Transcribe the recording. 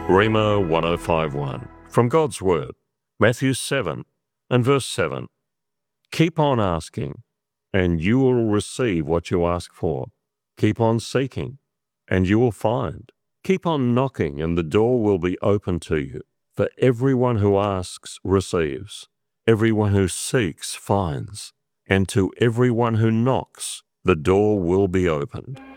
Rhema 1051 from God's Word, Matthew 7 and verse 7. Keep on asking, and you will receive what you ask for. Keep on seeking, and you will find. Keep on knocking, and the door will be open to you. For everyone who asks receives, everyone who seeks finds, and to everyone who knocks the door will be opened.